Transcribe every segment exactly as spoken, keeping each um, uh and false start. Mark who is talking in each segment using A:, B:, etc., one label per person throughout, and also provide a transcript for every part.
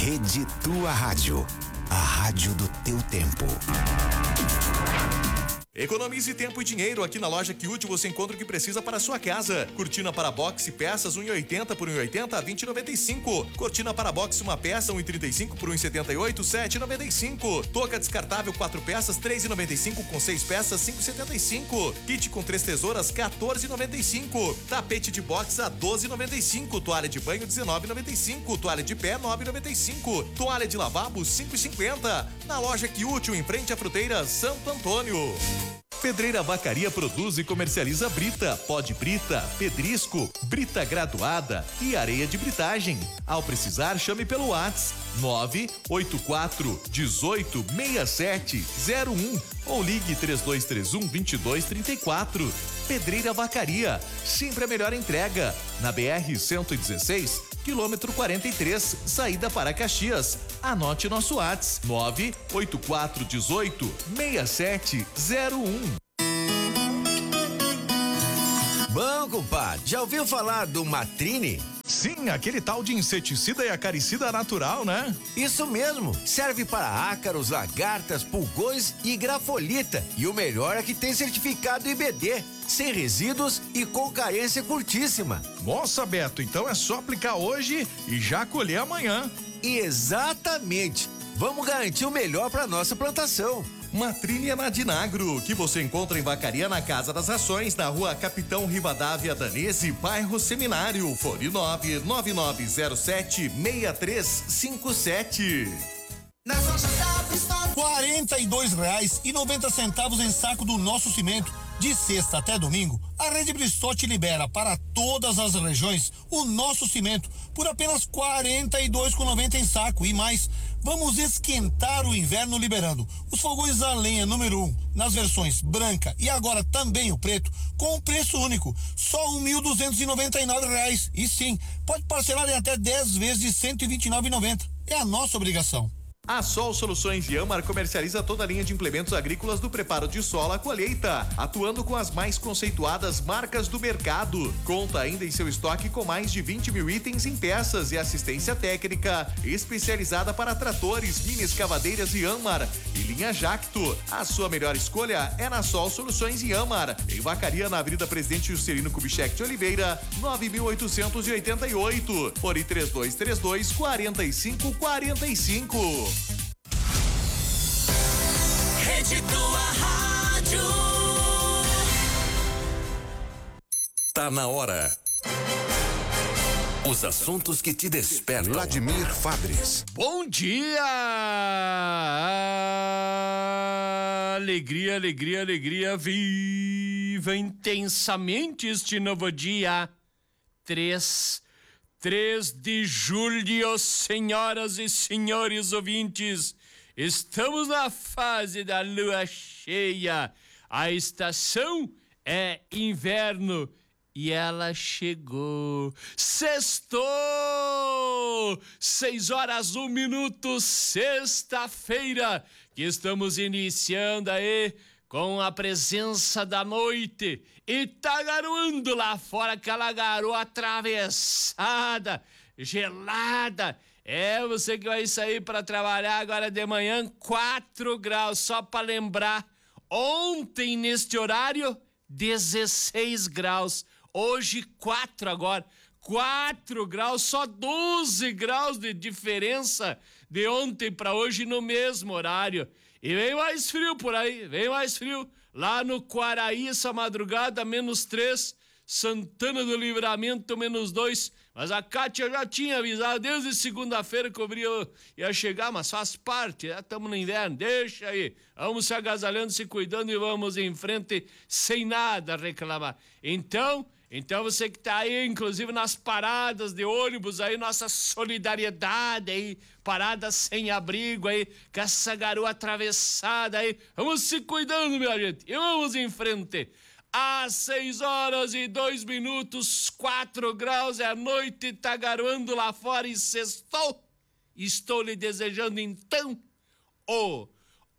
A: Rede Tua Rádio, a rádio do teu tempo.
B: Economize tempo e dinheiro. Aqui na loja Quiútil você encontra o que precisa para a sua casa. Cortina para boxe, peças um e oitenta por um e oitenta a vinte e noventa e cinco. Cortina para boxe, uma peça um e trinta e cinco por um e setenta e oito, sete e noventa e cinco. Touca descartável quatro peças, três e noventa e cinco, com seis peças, cinco e setenta e cinco. Kit com três tesouras, quatorze e noventa e cinco. Tapete de boxe a doze e noventa e cinco. Toalha de banho, dezenove e noventa e cinco. Toalha de pé, nove e noventa e cinco. Toalha de lavabo, cinco e cinquenta. Na loja Quiútil, em frente à fruteira Santo Antônio. Pedreira Vacaria produz e comercializa brita, pó de brita, pedrisco, brita graduada e areia de britagem. Ao precisar, chame pelo WhatsApp nove oito quatro um oito seis sete zero um ou ligue três dois três um, dois dois três quatro. Pedreira Vacaria, sempre a melhor entrega. Na B R cento e dezesseis, quilômetro quarenta e três, saída para Caxias. Anote nosso WhatsApp nove oito quatro um oito seis sete zero um.
C: Bom, compadre, já ouviu falar do Matrine?
D: Sim, aquele tal de inseticida e acaricida natural, né?
C: Isso mesmo, serve para ácaros, lagartas, pulgões e grafolita. E o melhor é que tem certificado I B D, sem resíduos e com carência curtíssima.
D: Nossa, Beto, então é só aplicar hoje e já colher amanhã.
C: Exatamente, vamos garantir o melhor para nossa plantação.
B: Matrine é na Dinagro, que você encontra em Vacaria na Casa das Ações, na rua Capitão Rivadavia Danese, bairro Seminário, fone nove nove nove zero sete seis três cinco sete.
E: quarenta e dois reais e noventa centavos em saco do nosso cimento. De sexta até domingo, a Rede Bristotti libera para todas as regiões o nosso cimento por apenas quarenta e dois reais e noventa centavos em saco. E mais, vamos esquentar o inverno liberando os fogões a lenha número um nas versões branca e agora também o preto com um preço único, só um mil duzentos e noventa e nove reais. E sim, pode parcelar em até dez vezes de cento e vinte e nove reais e noventa centavos. É a nossa obrigação.
B: A Sol Soluções Iamar comercializa toda a linha de implementos agrícolas do preparo de solo à colheita, atuando com as mais conceituadas marcas do mercado. Conta ainda em seu estoque com mais de vinte mil itens em peças e assistência técnica especializada para tratores, mini escavadeiras Iamar e linha Jacto. A sua melhor escolha é na Sol Soluções Iamar, em Vacaria, na Avenida Presidente Juscelino Kubitschek de Oliveira, nove mil oitocentos e oitenta e oito, por três dois três dois, quatro cinco quatro cinco.
F: Rede Tua Rádio.
A: Tá na hora. Os assuntos que te despertam. Vladimir Fabres.
G: Bom dia! Alegria, alegria, alegria. Viva intensamente este novo dia. Três, três de julho, senhoras e senhores ouvintes. Estamos na fase da lua cheia. A estação é inverno e ela chegou. Sextou! Seis horas, um minuto, sexta-feira, que estamos iniciando aí com a presença da noite. E tá garoando lá fora, aquela garoa atravessada, gelada. É, você que vai sair para trabalhar agora de manhã, quatro graus, só para lembrar. Ontem, neste horário, dezesseis graus. Hoje, quatro agora. quatro graus, só doze graus de diferença de ontem para hoje no mesmo horário. E vem mais frio por aí, vem mais frio. Lá no Quaraí, essa madrugada, menos três. Santana do Livramento, menos dois. Mas a Kátia já tinha avisado desde segunda-feira que o frio ia chegar, mas faz parte, já estamos no inverno, deixa aí. Vamos se agasalhando, se cuidando e vamos em frente sem nada reclamar. Então, então você que tá aí, inclusive nas paradas de ônibus aí, nossa solidariedade aí, paradas sem abrigo aí, com essa garoa atravessada aí, vamos se cuidando, minha gente, e vamos em frente. Às seis horas e dois minutos, quatro graus, é a noite, tá garoando lá fora e sextou. Estou lhe desejando então o,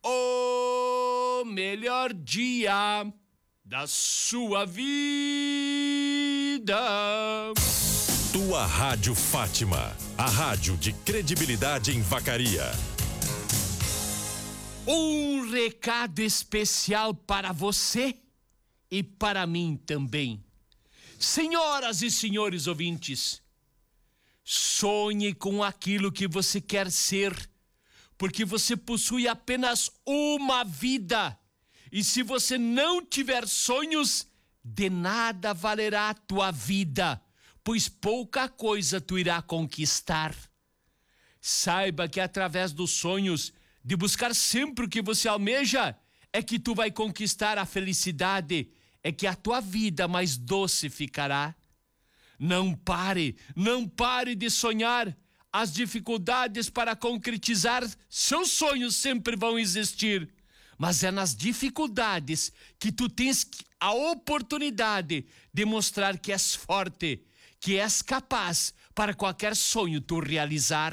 G: o melhor dia da sua vida.
H: Tua Rádio Fátima, a rádio de credibilidade em Vacaria.
G: Um recado especial para você e para mim também. Senhoras e senhores ouvintes, sonhe com aquilo que você quer ser, porque você possui apenas uma vida. E se você não tiver sonhos, de nada valerá a tua vida, pois pouca coisa tu irá conquistar. Saiba que através dos sonhos, de buscar sempre o que você almeja, é que tu vai conquistar a felicidade, é que a tua vida mais doce ficará. Não pare, não pare de sonhar. As dificuldades para concretizar seus sonhos sempre vão existir, mas é nas dificuldades que tu tens a oportunidade de mostrar que és forte, que és capaz para qualquer sonho tu realizar.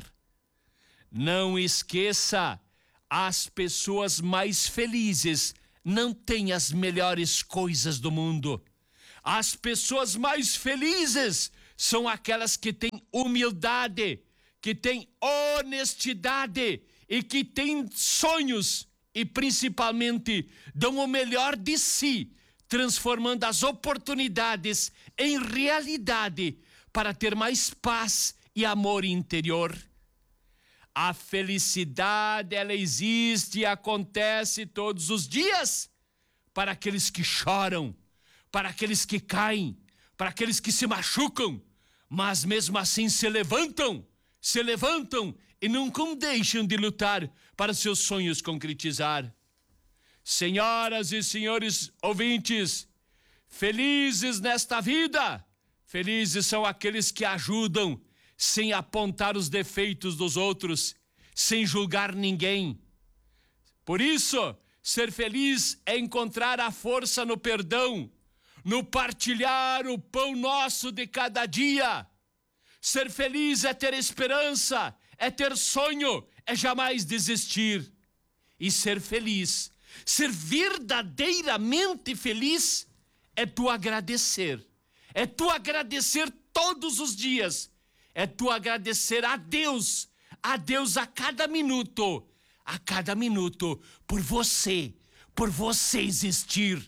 G: Não esqueça, as pessoas mais felizes não têm as melhores coisas do mundo. As pessoas mais felizes são aquelas que têm humildade, que têm honestidade e que têm sonhos e principalmente dão o melhor de si, transformando as oportunidades em realidade para ter mais paz e amor interior. A felicidade, ela existe e acontece todos os dias para aqueles que choram, para aqueles que caem, para aqueles que se machucam, mas mesmo assim se levantam, se levantam e nunca deixam de lutar para seus sonhos concretizar. Senhoras e senhores ouvintes, felizes nesta vida, felizes são aqueles que ajudam, sem apontar os defeitos dos outros, sem julgar ninguém. Por isso, ser feliz é encontrar a força no perdão, no partilhar o pão nosso de cada dia. Ser feliz é ter esperança, é ter sonho, é jamais desistir. E ser feliz, ser verdadeiramente feliz, é tu agradecer. É tu agradecer todos os dias. É tu agradecer a Deus, a Deus a cada minuto, a cada minuto, por você, por você existir.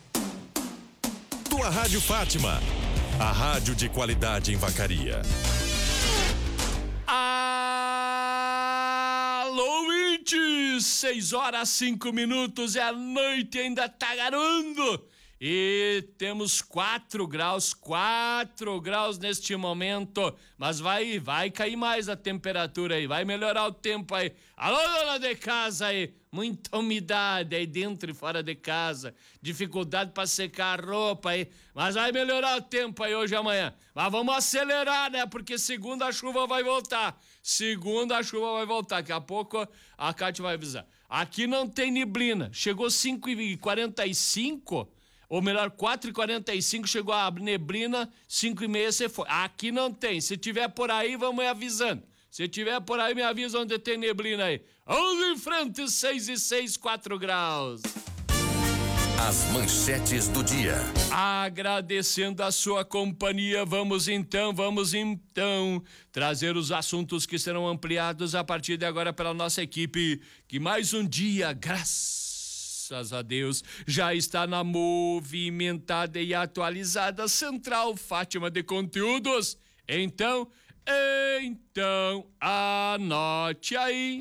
H: Tua Rádio Fátima, a rádio de qualidade em Vacaria.
G: Alô, ouvintes! Seis horas, cinco minutos, é a noite, ainda tá garoando. E temos quatro graus, quatro graus neste momento, mas vai, vai cair mais a temperatura aí, vai melhorar o tempo aí. Alô, dona de casa aí, muita umidade aí dentro e fora de casa, dificuldade para secar a roupa aí, mas vai melhorar o tempo aí hoje e amanhã. Mas vamos acelerar, né, porque segunda a chuva vai voltar, segunda a chuva vai voltar, daqui a pouco a Cátia vai avisar. Aqui não tem neblina, chegou cinco e quarenta e cinco, ou melhor, quatro e quarenta e cinco chegou a neblina, cinco e meia você foi. Aqui não tem. Se tiver por aí, vamos avisando. Se tiver por aí, me avisa onde tem neblina aí. Vamos em frente, seis e seis, quatro graus.
A: As manchetes do dia.
G: Agradecendo a sua companhia, vamos então, vamos então trazer os assuntos que serão ampliados a partir de agora pela nossa equipe, que mais um dia, graças Graças a Deus, já está na movimentada e atualizada Central Fátima de Conteúdos. Então, então, anote aí.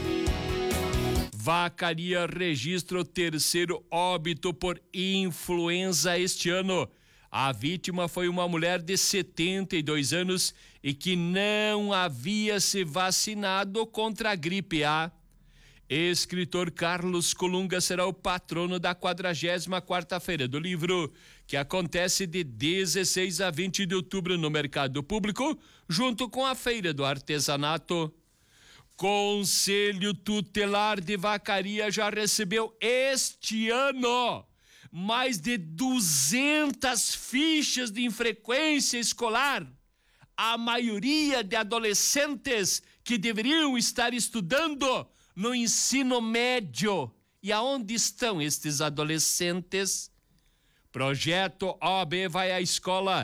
G: Vacaria registra o terceiro óbito por influenza este ano. A vítima foi uma mulher de setenta e dois anos e que não havia se vacinado contra a gripe A. Escritor Carlos Colunga será o patrono da quadragésima quarta Feira do Livro, que acontece de dezesseis a vinte de outubro no Mercado Público, junto com a Feira do Artesanato. Conselho Tutelar de Vacaria já recebeu este ano mais de duzentas fichas de infrequência escolar. A maioria de adolescentes que deveriam estar estudando no ensino médio. E aonde estão estes adolescentes? Projeto O A B vai à escola.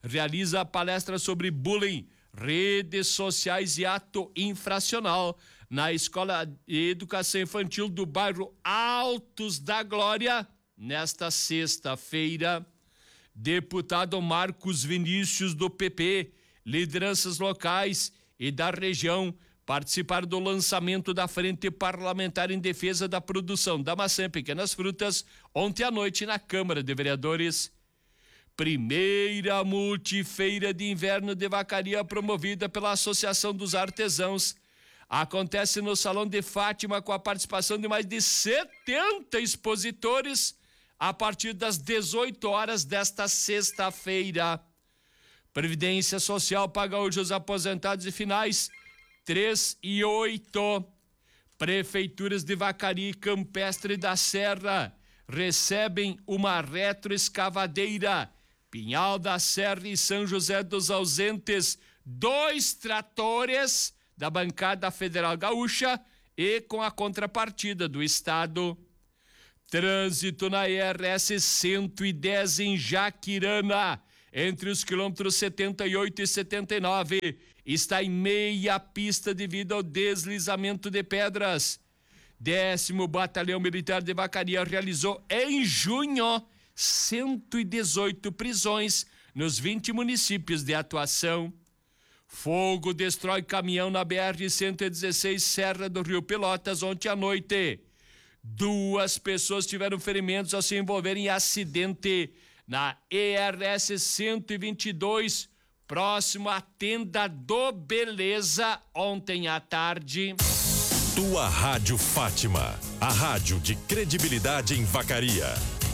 G: realiza a palestra sobre bullying, redes sociais e ato infracional na Escola de Educação Infantil do bairro Altos da Glória, nesta sexta-feira. Deputado Marcos Vinícius, do P P, lideranças locais e da região participaram do lançamento da Frente Parlamentar em Defesa da Produção da Maçã e Pequenas Frutas ontem à noite na Câmara de Vereadores. Primeira multifeira de inverno de Vacaria promovida pela Associação dos Artesãos acontece no Salão de Fátima com a participação de mais de setenta expositores a partir das dezoito horas desta sexta-feira. Previdência Social paga hoje os aposentados e finais três e oito. Prefeituras de Vacaria e Campestre da Serra recebem uma retroescavadeira. Pinhal da Serra e São José dos Ausentes, dois tratores da bancada federal gaúcha e com a contrapartida do Estado. Trânsito na I R S cento e dez em Jaquirana, entre os quilômetros setenta e oito e setenta e nove, está em meia pista devido ao deslizamento de pedras. Décimo Batalhão Militar de Vacaria realizou em junho cento e dezoito prisões nos vinte municípios de atuação. Fogo destrói caminhão na B R cento e dezesseis Serra do Rio Pelotas ontem à noite. Duas pessoas tiveram ferimentos ao se envolverem em acidente na E R S cento e vinte e dois, próximo à Tenda do Beleza, ontem à tarde.
H: Tua Rádio Fátima, a rádio de credibilidade em Vacaria.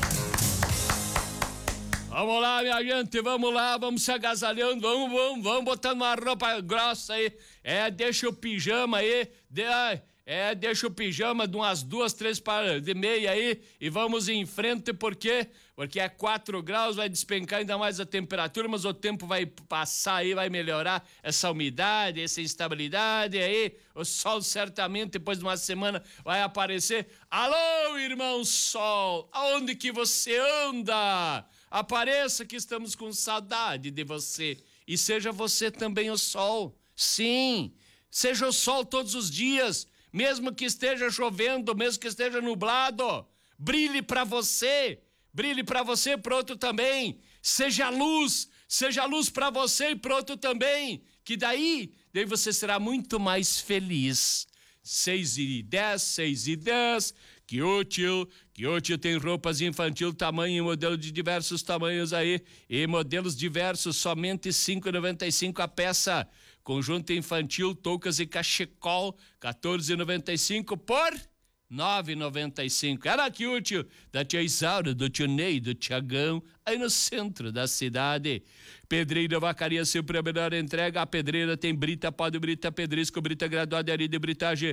G: Vamos lá, minha gente, vamos lá, vamos se agasalhando, vamos, vamos, vamos botando uma roupa grossa aí. É, deixa o pijama aí, de, é, deixa o pijama de umas duas, três pares de meia aí e vamos em frente, por quê? Porque é quatro graus, vai despencar ainda mais a temperatura, mas o tempo vai passar aí, vai melhorar essa umidade, essa instabilidade aí. O sol certamente depois de uma semana vai aparecer. Alô, irmão sol, aonde que você anda? Apareça que estamos com saudade de você. E seja você também o sol. Sim, seja o sol todos os dias, mesmo que esteja chovendo, mesmo que esteja nublado. Brilhe para você, brilhe para você e para outro também. Seja luz, seja luz para você e para outro também. Que daí, daí você será muito mais feliz. Seis e dez, seis e dez... Que útil, que útil tem roupas infantil, tamanho e modelo de diversos tamanhos aí, e modelos diversos, somente cinco reais e noventa e cinco centavos a peça. Conjunto infantil, toucas e cachecol, quatorze reais e noventa e cinco centavos por nove reais e noventa e cinco centavos. Era que útil, da tia Isaura, do tio Ney, do Tiagão, aí no centro da cidade. Pedreira Vacaria, sempre a melhor entrega. A pedreira tem brita, pó de brita, pedrisco, brita graduada e área de britagem.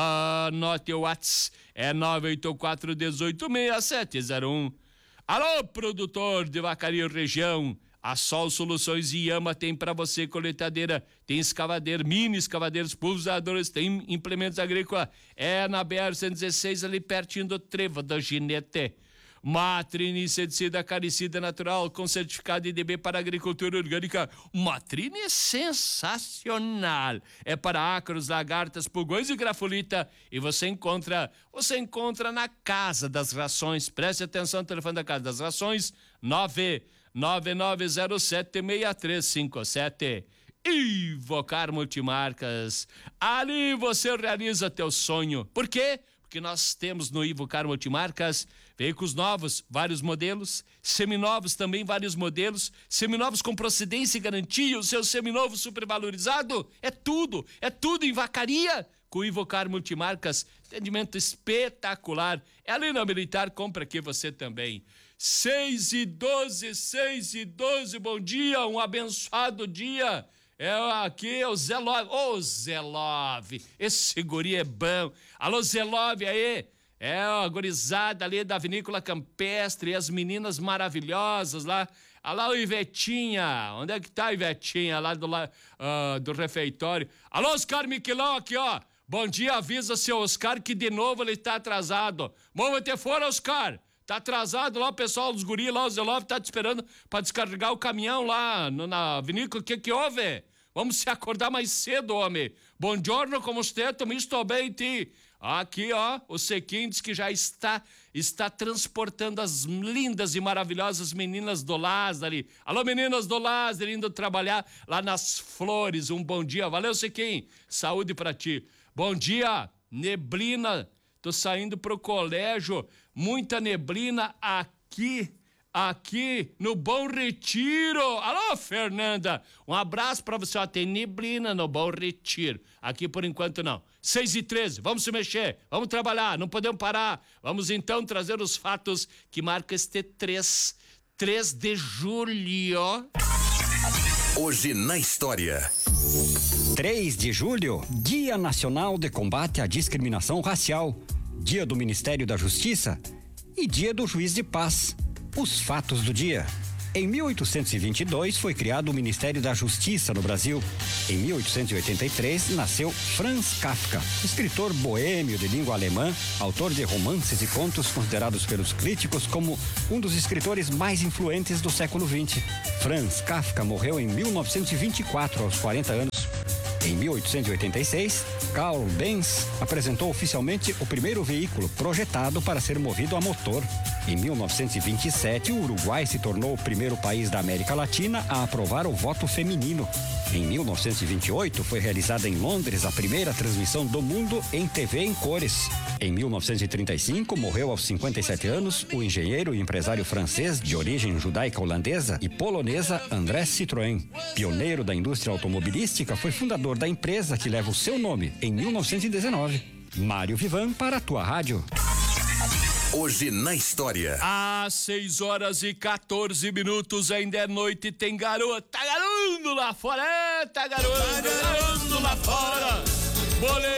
G: Anote o WhatsApp, é nove oito quatro, um oito, seis sete zero um. Alô, produtor de Vacaria região. A Sol Soluções e Yama tem para você coletadeira, tem escavadeira, mini escavadeiros, pulverizadores, tem implementos agrícolas. É na B R cento e dezesseis, ali pertinho do Trevo do Ginete. Matrine inseticida acaricida natural com certificado I D B para agricultura orgânica. Matrine é sensacional. É para ácaros, lagartas, pulgões e grafolita. E você encontra, você encontra na Casa das Rações. Preste atenção no telefone da Casa das Rações, nove nove nove zero sete seis três cinco sete. Invocar Multimarcas. Ali você realiza teu sonho. Por quê? Porque nós temos no Invocar Multimarcas veículos novos, vários modelos, seminovos também, vários modelos, seminovos com procedência e garantia, o seu seminovo supervalorizado, é tudo, é tudo em Vacaria. Com o Invocar Multimarcas, atendimento espetacular. É ali na Militar, compra aqui você também. seis e doze, seis e doze, bom dia, um abençoado dia. É aqui, é o Zé Love. Ô, Zé Love, esse guri é bom. Alô, Zé Love aí. É a gurizada ali da Vinícola Campestre, as meninas maravilhosas lá. Alô, o Ivetinha. Onde é que tá a Ivetinha? Lá do, lá, uh, do refeitório. Alô, Oscar Miquelão aqui, ó. Bom dia, avisa seu Oscar que de novo ele tá atrasado. Mova-te fora, Oscar. Tá atrasado lá, o pessoal dos guris lá, o Zelov tá te esperando pra descarregar o caminhão lá no, na vinícola. O que que houve? Vamos se acordar mais cedo, homem. Buongiorno, como estou? Me estou bem, ti. Aqui, ó, o Sequinho diz que já está, está transportando as lindas e maravilhosas meninas do Lázaro. Alô, meninas do Lázaro, indo trabalhar lá nas Flores. Um bom dia. Valeu, Sequinho. Saúde pra ti. Bom dia, neblina. Tô saindo pro colégio. Muita neblina aqui. Aqui no Bom Retiro. Alô, Fernanda. Um abraço pra você. Ó, tem neblina no Bom Retiro. Aqui por enquanto não. seis e treze, vamos se mexer, vamos trabalhar, não podemos parar. Vamos então trazer os fatos que marcam este três de julho.
A: Hoje na história.
I: três de julho, Dia Nacional de Combate à Discriminação Racial, Dia do Ministério da Justiça e Dia do Juiz de Paz. Os fatos do dia. Em mil oitocentos e vinte e dois foi criado o Ministério da Justiça no Brasil. Em mil oitocentos e oitenta e três nasceu Franz Kafka, escritor boêmio de língua alemã, autor de romances e contos considerados pelos críticos como um dos escritores mais influentes do século vinte. Franz Kafka morreu em mil novecentos e vinte e quatro, aos quarenta anos. Em mil oitocentos e oitenta e seis, Carl Benz apresentou oficialmente o primeiro veículo projetado para ser movido a motor. Em mil novecentos e vinte e sete, o Uruguai se tornou o primeiro país da América Latina a aprovar o voto feminino. Em mil novecentos e vinte e oito, foi realizada em Londres a primeira transmissão do mundo em T V em cores. Em mil novecentos e trinta e cinco, morreu aos cinquenta e sete anos o engenheiro e empresário francês de origem judaica-holandesa e polonesa André Citroën. Pioneiro da indústria automobilística, foi fundador da empresa que leva o seu nome em mil novecentos e dezenove. Mário Vivan para a tua rádio.
A: Hoje na história.
G: Às seis horas e quatorze minutos, ainda é noite, tem garoa. Tá garoando lá fora, é, tá garoando, tá garoando lá fora. Boleiro